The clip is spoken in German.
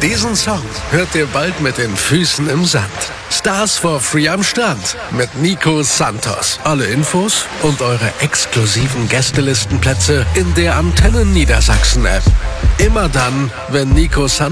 Diesen Song hört ihr bald mit den Füßen im Sand. Stars for Free am Start mit Nico Santos. Alle Infos und eure exklusiven Gästelistenplätze in der Antennen Niedersachsen App. Immer dann, wenn Nico Santos